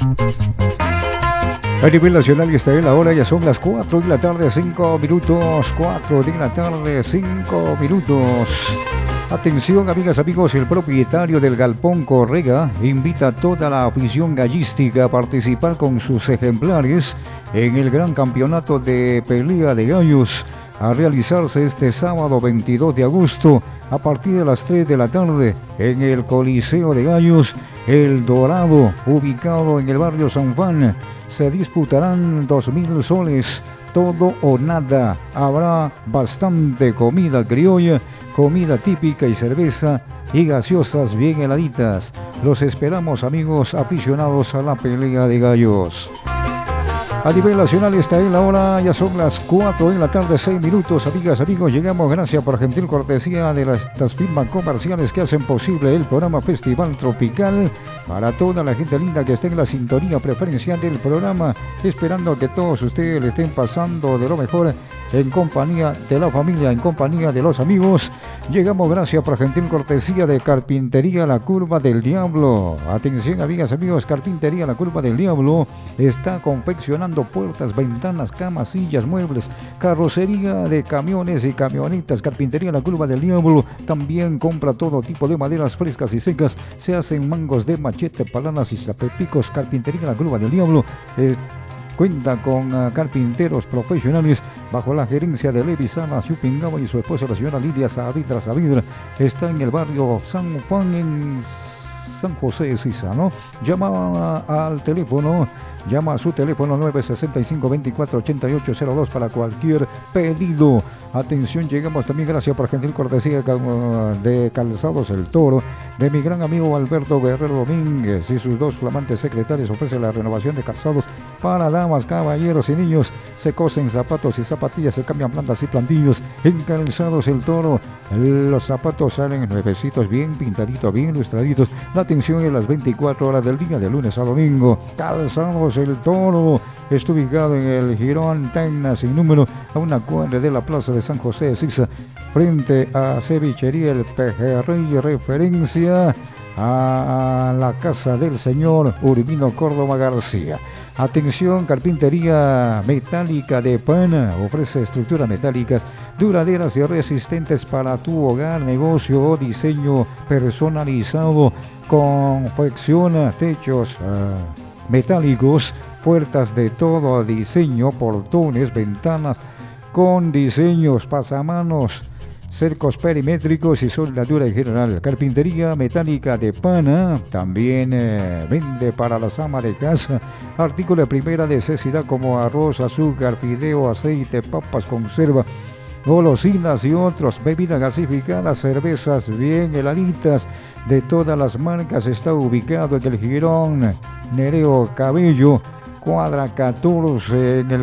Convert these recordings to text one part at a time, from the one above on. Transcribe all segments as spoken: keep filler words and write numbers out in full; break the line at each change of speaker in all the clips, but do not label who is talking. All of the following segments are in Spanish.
A nivel nacional está en la hora, ya son las cuatro de la tarde, cinco minutos, cuatro de la tarde, cinco minutos. Atención, amigas, amigos, el propietario del Galpón Correga invita a toda la afición gallística a participar con sus ejemplares en el gran campeonato de pelea de gallos a realizarse este sábado veintidós de agosto a partir de las tres de la tarde en el Coliseo de Gallos El Dorado, ubicado en el barrio San Juan. Se disputarán dos mil soles, todo o nada. Habrá bastante comida criolla, comida típica y cerveza y gaseosas bien heladitas. Los esperamos, amigos aficionados a la pelea de gallos. A nivel nacional está en la hora, ya son las cuatro de la tarde, seis minutos. Amigas, amigos, llegamos gracias por gentil cortesía de las, estas firmas comerciales que hacen posible el programa Festival Tropical. Para toda la gente linda que esté en la sintonía preferencial del programa, esperando que todos ustedes le estén pasando de lo mejor en compañía de la familia, en compañía de los amigos. Llegamos gracias por gentil cortesía de Carpintería La Curva del Diablo. Atención, amigas, amigos, Carpintería La Curva del Diablo está confeccionando puertas, ventanas, camas, sillas, muebles, carrocería de camiones y camionetas. Carpintería La Curva del Diablo también compra todo tipo de maderas frescas y secas. Se hacen mangos de machete, palanas y zapepicos. Carpintería La Curva del Diablo eh, cuenta con uh, carpinteros profesionales bajo la gerencia de Levi Salas Yupingaba y su esposa, la señora Lidia Saavedra Saavedra. Está en el barrio San Juan, en San José de Sisa, ¿no? Llama al teléfono, llama a su teléfono nueve seis cinco, veinticuatro ochenta y ocho cero dos para cualquier pedido. Atención, llegamos también gracias por gentil cortesía de Calzados El Toro, de mi gran amigo Alberto Guerrero Domínguez y sus dos flamantes secretarios. Ofrece la renovación de calzados para damas, caballeros y niños. Se cosen zapatos y zapatillas, se cambian plantas y plantillos en Calzados El Toro. Los zapatos salen nuevecitos, bien pintaditos, bien ilustraditos. La atención en las veinticuatro horas del día, de lunes a domingo. Calzados El Toro está ubicado en el Girón Tecna sin número, a una cuadra de la plaza de San José de Sisa, frente a Cevichería El Pejerrey, referencia a la casa del señor Urbino Córdoba García. Atención, Carpintería Metálica de Pana ofrece estructuras metálicas duraderas y resistentes para tu hogar, negocio o diseño personalizado. Confecciona techos uh, metálicos, puertas de todo diseño, portones, ventanas con diseños, pasamanos, cercos perimétricos y soldadura en general. Carpintería Metálica de Pana también eh, vende para las amas de casa artículos de primera necesidad como arroz, azúcar, fideo, aceite, papas, conserva, golosinas y otros, bebidas gasificadas, cervezas bien heladitas de todas las marcas. Está ubicado en el Girón Nereo Cabello, cuadra catorce, en el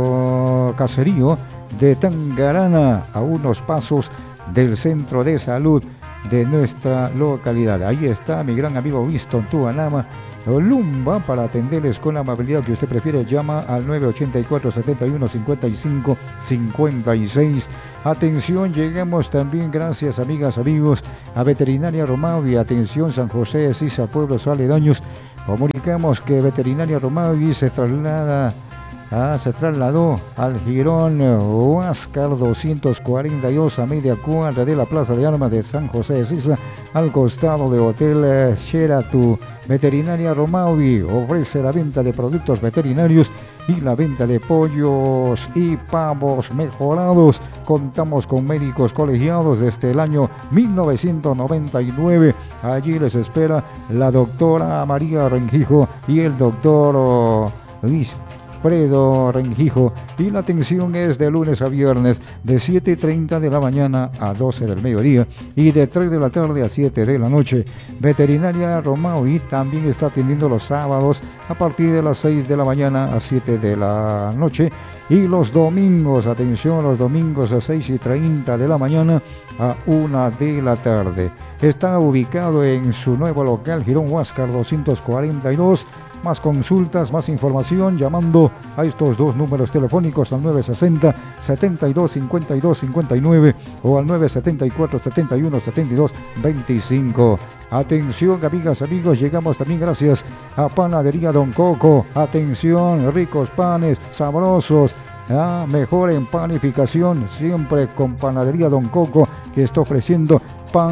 caserío de Tangarana, a unos pasos del centro de salud de nuestra localidad. Ahí está mi gran amigo Winston Tuanama Lumba para atenderles con la amabilidad que usted prefiere. Llama al nueve ochenta y cuatro, setenta y uno, cincuenta y cinco, cincuenta y seis. Atención, llegamos también gracias, amigas, amigos, a Veterinaria Romavi. Atención, San José de Sisa, pueblos aledaños. Comunicamos que Veterinaria Romavi se traslada Ah, se trasladó al Girón Huáscar doscientos cuarenta y dos, a media cuadra de la Plaza de Armas de San José de Sisa, al costado de Hotel Sheraton. Veterinaria Romavi ofrece la venta de productos veterinarios y la venta de pollos y pavos mejorados. Contamos con médicos colegiados desde el año mil novecientos noventa y nueve. Allí les espera la doctora María Rengijo y el doctor Luis Fredo Rengijo, y la atención es de lunes a viernes de siete y treinta de la mañana a doce del mediodía y de tres de la tarde a siete de la noche. Veterinaria Romavi también está atendiendo los sábados a partir de las seis de la mañana a siete de la noche y los domingos, atención, los domingos a seis y treinta de la mañana a una de la tarde. Está ubicado en su nuevo local Girón Huáscar doscientos cuarenta y dos, Más consultas, más información llamando a estos dos números telefónicos al nueve sesenta, setenta y dos cincuenta y dos cincuenta y nueve o al nueve setenta y cuatro, setenta y uno, setenta y dos veinticinco. Atención, amigas, amigos, llegamos también gracias a Panadería Don Coco. Atención, ricos panes, sabrosos. Ah, mejor en panificación, siempre con Panadería Don Coco, que está ofreciendo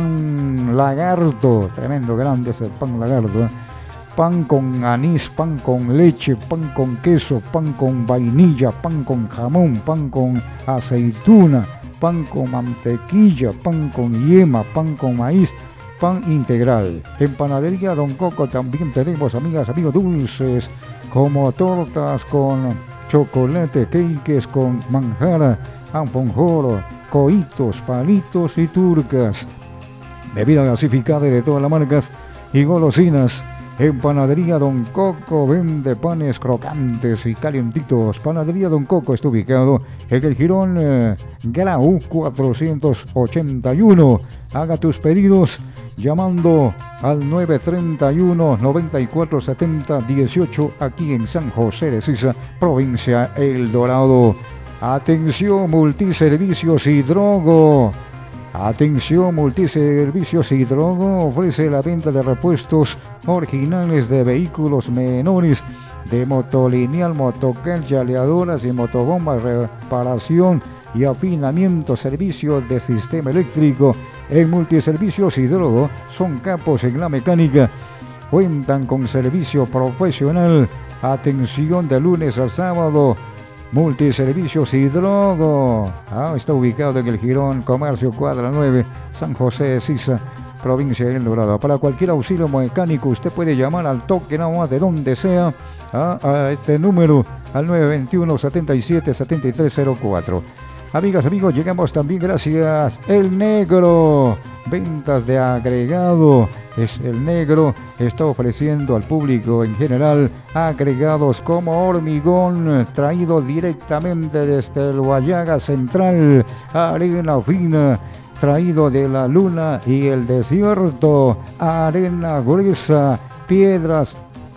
pan lagarto, tremendo, grande ese pan lagarto, ¿eh? Pan con anís, pan con leche, pan con queso, pan con vainilla, pan con jamón, pan con aceituna, pan con mantequilla, pan con yema, pan con maíz, pan integral. En Panadería Don Coco también tenemos, amigas, amigos, dulces como tortas con chocolate, cakes con manjar, alfajor, coitos, palitos y turcas. Bebida gasificada de todas las marcas y golosinas. En Panadería Don Coco vende panes crocantes y calientitos. Panadería Don Coco está ubicado en el Jirón eh, Grau cuatrocientos ochenta y uno. Haga tus pedidos llamando al nueve treinta y uno, noventa y cuatro setenta dieciocho aquí en San José de Sisa, provincia El Dorado. Atención, Multiservicios Hidrogo. Atención, Multiservicios Hidrogo ofrece la venta de repuestos originales de vehículos menores, de motolineal, motocal, chaleadoras y motobombas, reparación y afinamiento, servicio de sistema eléctrico. En Multiservicios Hidrogo son capos en la mecánica, cuentan con servicio profesional. Atención, de lunes a sábado. Multiservicios Hidrogo. Ah, está ubicado en el Jirón Comercio Cuadra nueve, San José de Sisa, provincia de El Dorado. Para cualquier auxilio mecánico usted puede llamar al toque nada más de donde sea a, a este número al nueve veintiuno, setenta y siete, setenta y tres cero cuatro. Amigas, amigos, llegamos también gracias El Negro. Ventas de agregado. Es El Negro, está ofreciendo al público en general agregados como hormigón traído directamente desde el Guayaga Central, arena fina traído de la luna y el desierto, arena gruesa, piedras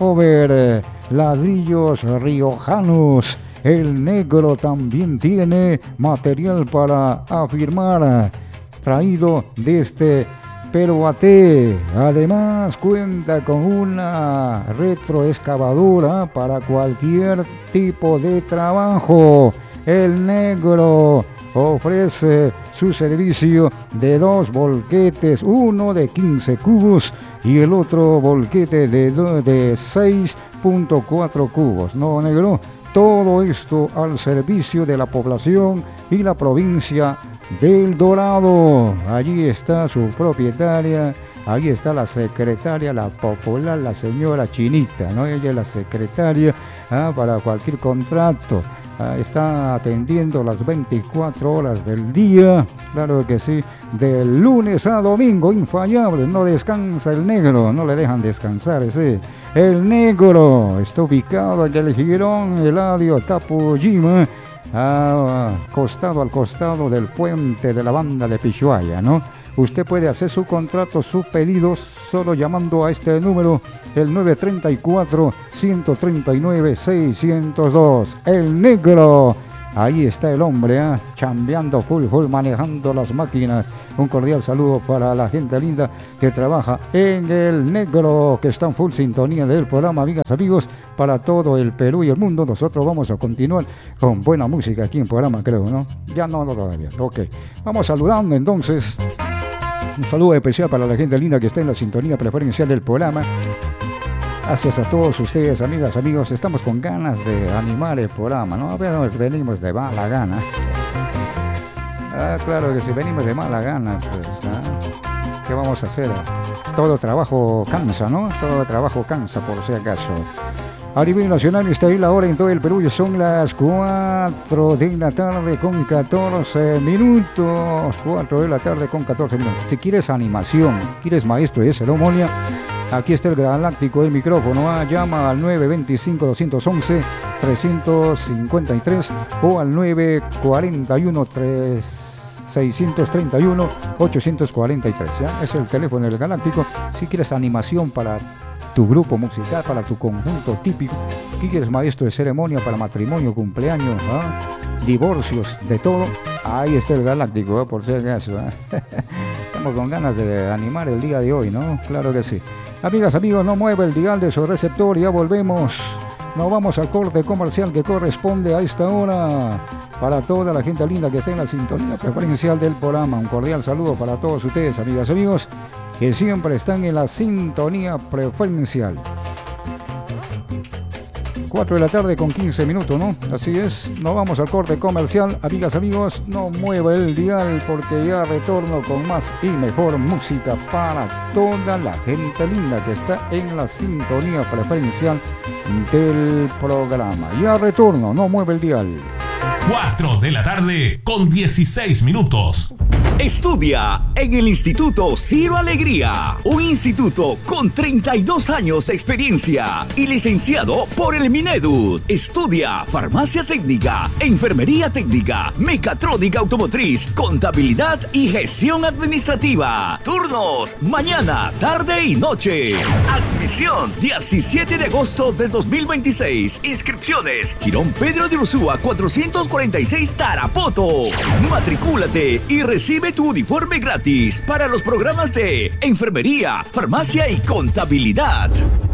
over, ladrillos riojanos. El Negro también tiene material para afirmar, traído desde Peroate. Además cuenta con una retroexcavadora para cualquier tipo de trabajo. El Negro ofrece su servicio de dos volquetes, uno de quince cubos y el otro volquete de, de seis punto cuatro cubos. ¿No, Negro? Todo esto al servicio de la población y la provincia del Dorado. Allí está su propietaria, allí está la secretaria, la popular, la señora Chinita, ¿no? Ella es la secretaria ¿ah? para cualquier contrato. Ah, está atendiendo las veinticuatro horas del día, claro que sí, de lunes a domingo, infallable, no descansa El Negro, no le dejan descansar, sí. El Negro está ubicado en el Jirón Eladio Tapujima, ah, costado al costado del puente de la banda de Pichuaya, ¿no? Usted puede hacer su contrato, sus pedidos, solo llamando a este número, el nueve treinta y cuatro, ciento treinta y nueve, seiscientos dos. El Negro. Ahí está el hombre, ¿eh? chambeando full, full, manejando las máquinas. Un cordial saludo para la gente linda que trabaja en El Negro, que está en full sintonía del programa, amigas, amigos, para todo el Perú y el mundo. Nosotros vamos a continuar con buena música aquí en el programa, creo, ¿no? Ya no, no todavía. Ok, vamos saludando entonces. Un saludo especial para la gente linda que está en la sintonía preferencial del programa. Gracias a todos ustedes, amigas, amigos. Estamos con ganas de animar el programa, ¿no? Pero venimos de mala gana. Ah, claro que si venimos de mala gana, pues, ¿ah? ¿qué vamos a hacer? Todo trabajo cansa, ¿no? Todo trabajo cansa, por si acaso. A nivel nacional está ahí la hora en todo el Perú y son las cuatro de la tarde con catorce minutos. cuatro de la tarde con catorce minutos. Si quieres animación, quieres maestro de ceremonia, aquí está el galáctico del micrófono. ¿ah? Llama al nueve veinticinco, doscientos once, trescientos cincuenta y tres o al nueve cuarenta y uno, seiscientos treinta y uno, ochocientos cuarenta y tres. ¿ya? Es el teléfono del galáctico. Si quieres animación para tu grupo musical, para tu conjunto típico. ¿Qué quieres, maestro de ceremonia para matrimonio, cumpleaños, ¿ah? divorcios, de todo? Ahí está el Galáctico, ¿eh? Por si acaso, ¿eh? Estamos con ganas de animar el día de hoy, ¿no? Claro que sí. Amigas, amigos, no mueve el dial de su receptor, ya volvemos. Nos vamos al corte comercial que corresponde a esta hora. Para toda la gente linda que está en la sintonía preferencial del programa, un cordial saludo para todos ustedes, amigas, amigos, que siempre están en la sintonía preferencial. cuatro de la tarde con quince minutos, ¿no? Así es, nos vamos al corte comercial. Amigas, amigos, no mueva el dial porque ya retorno con más y mejor música para toda la gente linda que está en la sintonía preferencial del programa. Ya retorno, no mueva el dial.
cuatro de la tarde con dieciséis minutos.
Estudia en el Instituto Ciro Alegría, un instituto con treinta y dos años de experiencia y licenciado por el Minedu. Estudia farmacia técnica, enfermería técnica, mecatrónica automotriz, contabilidad y gestión administrativa. Turnos mañana, tarde y noche. Admisión diecisiete de agosto del dos mil veintiséis. Inscripciones Girón Pedro de Ursúa cuatrocientos cuarenta y seis Tarapoto. Matricúlate y recibe tu uniforme gratis para los programas de enfermería, farmacia y contabilidad.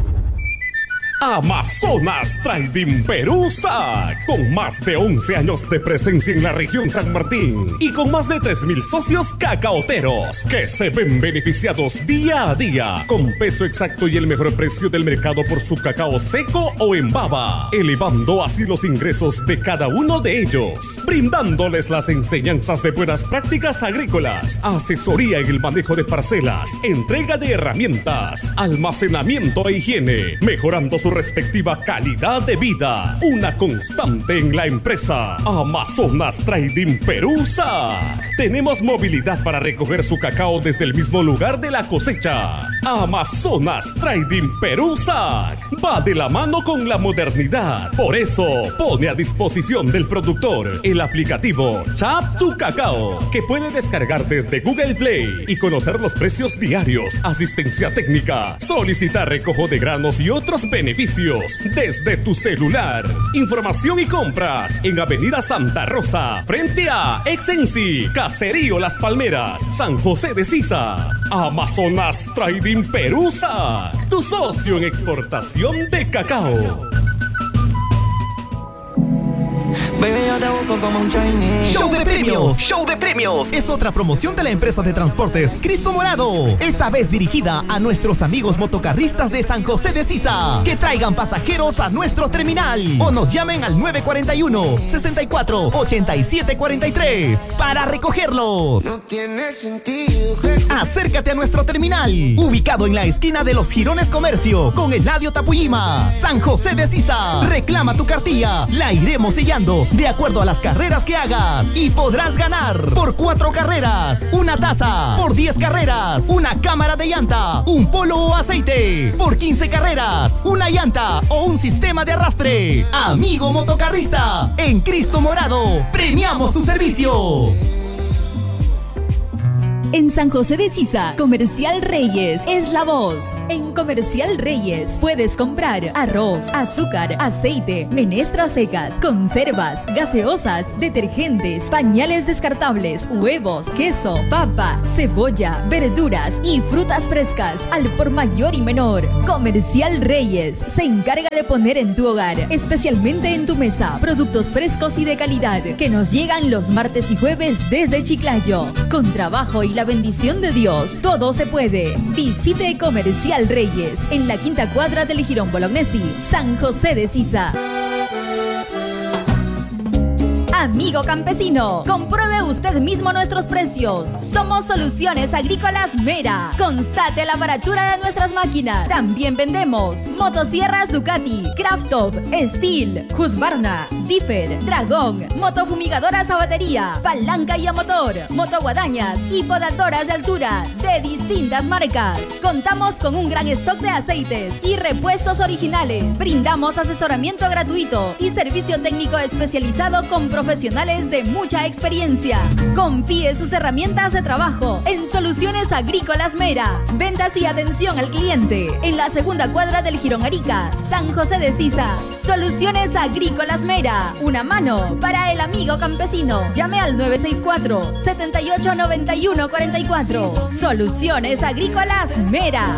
Amazonas Trading Perusa, con más de once años de presencia en la región San Martín y con más de tres mil socios cacaoteros que se ven beneficiados día a día con peso exacto y el mejor precio del mercado por su cacao seco o en baba, elevando así los ingresos de cada uno de ellos, brindándoles las enseñanzas de buenas prácticas agrícolas, asesoría en el manejo de parcelas, entrega de herramientas, almacenamiento e higiene, mejorando su respectiva calidad de vida. Una constante en la empresa Amazonas Trading Perusa. Tenemos movilidad para recoger su cacao desde el mismo lugar de la cosecha. Amazonas Trading Perusa va de la mano con la modernidad. Por eso pone a disposición del productor el aplicativo Chap Tu Cacao, que puede descargar desde Google Play y conocer los precios diarios, asistencia técnica, solicitar recojo de granos y otros beneficios desde tu celular. Información y compras en Avenida Santa Rosa, frente a Exensi, Caserío Las Palmeras, San José de Sisa. Amazonas Trading Perusa, tu socio en exportación de cacao.
Baby, yo te busco como un Chinese.
Show de premios, show de premios. Es otra promoción de la empresa de transportes Cristo Morado. Esta vez dirigida a nuestros amigos motocarristas de San José de Sisa. Que traigan pasajeros a nuestro terminal o nos llamen al nueve cuatro uno, sesenta y cuatro, ochenta y siete cuarenta y tres para recogerlos.
No tiene sentido.
Acércate a nuestro terminal, ubicado en la esquina de los Girones Comercio con Eladio Tapuyima, San José de Sisa. Reclama tu cartilla, la iremos sellando de acuerdo a las carreras que hagas y podrás ganar por cuatro carreras una taza, por diez carreras una cámara de llanta, un polo o aceite, por quince carreras una llanta o un sistema de arrastre. Amigo motocarrista, en Cristo Morado premiamos tu servicio.
En San José de Sisa, Comercial Reyes es la voz. En Comercial Reyes puedes comprar arroz, azúcar, aceite, menestras secas, conservas, gaseosas, detergentes, pañales descartables, huevos, queso, papa, cebolla, verduras y frutas frescas al por mayor y menor. Comercial Reyes se encarga de poner en tu hogar, especialmente en tu mesa, productos frescos y de calidad que nos llegan los martes y jueves desde Chiclayo. Con trabajo y la bendición de Dios, todo se puede. Visite Comercial Reyes en la quinta cuadra del Jirón Bolognesi, San José de Sisa. Amigo campesino, compruebe usted mismo nuestros precios. Somos Soluciones Agrícolas Mera. Constate la baratura de nuestras máquinas. También vendemos motosierras Ducati, Krafttop, Steel, Husqvarna, Differ, Dragón, motofumigadoras a batería, palanca y a motor, motoguadañas y podadoras de altura de distintas marcas. Contamos con un gran stock de aceites y repuestos originales. Brindamos asesoramiento gratuito y servicio técnico especializado con profesionales profesionales de mucha experiencia. Confíe sus herramientas de trabajo en Soluciones Agrícolas Mera. Ventas y atención al cliente en la segunda cuadra del Jirón Arica, San José de Sisa. Soluciones Agrícolas Mera. Una mano para el amigo campesino. Llame al nueve seis cuatro, siete ocho nueve uno cuatro cuatro. Soluciones Agrícolas Mera.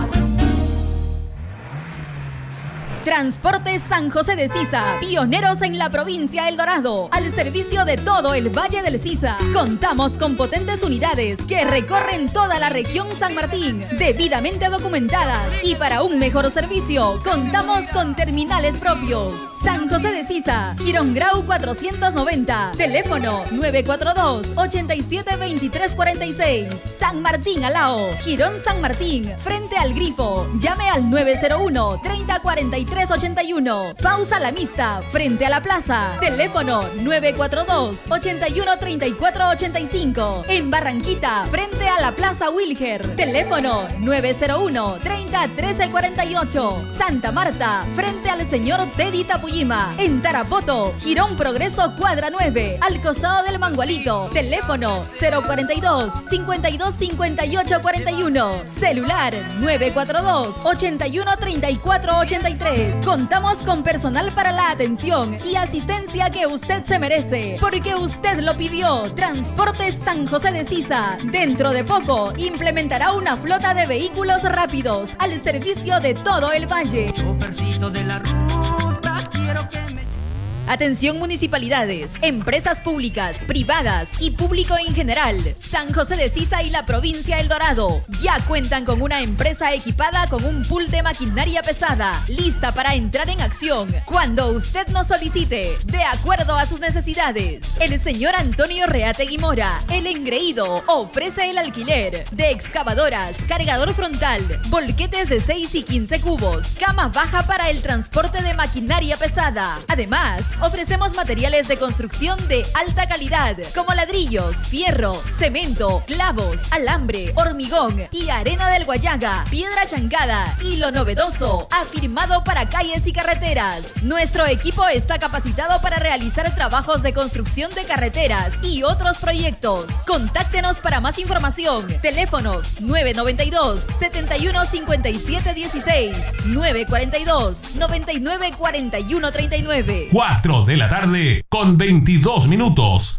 Transportes San José de Sisa, pioneros en la provincia El Dorado, al servicio de todo el Valle del Sisa. Contamos con potentes unidades que recorren toda la región San Martín, debidamente documentadas, y para un mejor servicio, contamos con terminales propios. San José de Sisa, Girón Grau cuatrocientos noventa, teléfono nueve cuatro dos, ocho siete dos tres cuatro seis. San Martín Alao, Girón San Martín, frente al Grifo. Llame al nueve cero uno, treinta cuarenta y tres ochenta y uno. Pausa La Mista, frente a la plaza. Teléfono nueve cuatro dos, ocho uno treinta y cuatro ochenta y cinco. En Barranquita, frente a la plaza Wilger. Teléfono nueve cero uno, treinta trece cuarenta y ocho. Santa Marta, frente al señor Teddy Tapuyima. En Tarapoto, Girón Progreso cuadra nueve, al costado del Mangualito. Teléfono cero cuarenta y dos, cincuenta y dos cincuenta y ocho cuarenta y uno. Celular nueve cuatro dos, ocho uno treinta y cuatro ochenta y tres. Contamos con personal para la atención y asistencia que usted se merece, porque usted lo pidió. Transportes San José de Sisa. Dentro de poco implementará una flota de vehículos rápidos al servicio de todo el valle.
De la ruta, quiero que me...
Atención municipalidades, empresas públicas, privadas y público en general. San José de Sisa y la provincia El Dorado ya cuentan con una empresa equipada con un pool de maquinaria pesada, lista para entrar en acción cuando usted nos solicite, de acuerdo a sus necesidades. El señor Antonio Reategui Mora, el engreído, ofrece el alquiler de excavadoras, cargador frontal, volquetes de seis y quince cubos, cama baja para el transporte de maquinaria pesada. Además, ofrecemos materiales de construcción de alta calidad, como ladrillos, fierro, cemento, clavos, alambre, hormigón y arena del Guayaga, piedra chancada y lo novedoso, afirmado para calles y carreteras. Nuestro equipo está capacitado para realizar trabajos de construcción de carreteras y otros proyectos. Contáctenos para más información. Teléfonos nueve nueve dos, setenta y uno cincuenta y siete dieciséis, nueve cuarenta y dos, noventa y nueve cuarenta y uno treinta y nueve.
cuatro de la tarde con veintidós minutos.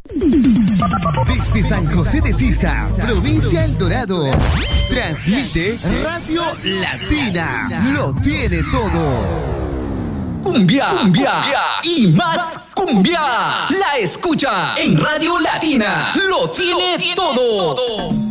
Desde San José de Sisa, provincia El Dorado, transmite Radio Latina. Lo tiene todo.
Cumbia, cumbia, cumbia y más cumbia. La escucha en Radio Latina. Lo tiene, Lo tiene todo. todo.